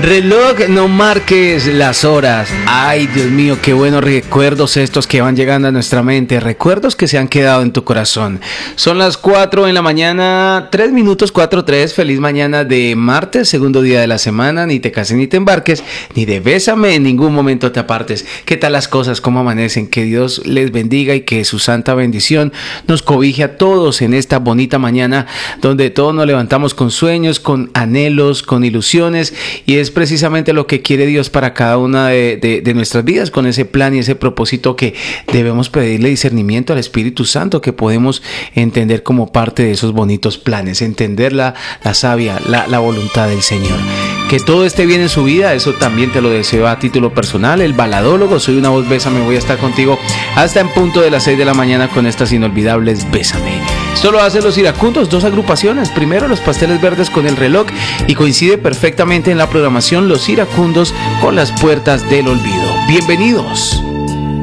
Reloj, no marques las horas. Ay, Dios mío, qué buenos recuerdos estos que van llegando a nuestra mente. Recuerdos que se han quedado en tu corazón. Son las 4 de la mañana, 3 minutos, 4:03. Feliz mañana de martes, segundo día de la semana. Ni te cases ni te embarques, ni de bésame en ningún momento te apartes. ¿Qué tal las cosas? ¿Cómo amanecen? Que Dios les bendiga y que su santa bendición nos cobije a todos en esta bonita mañana donde todos nos levantamos con sueños, con anhelos, con ilusiones, y es precisamente lo que quiere Dios para cada una de nuestras vidas, con ese plan y ese propósito que debemos pedirle discernimiento al Espíritu Santo, que podemos entender como parte de esos bonitos planes, entender la sabia, la voluntad del Señor. Que todo esté bien en su vida, eso también te lo deseo a título personal. El baladólogo, soy una voz, bésame, voy a estar contigo hasta en punto de las 6 de la mañana con estas inolvidables Bésame. Esto lo hacen los iracundos, 2 agrupaciones. Primero los Pasteles Verdes con El Reloj, y coincide perfectamente en la programación Los Iracundos con Las Puertas del Olvido. Bienvenidos.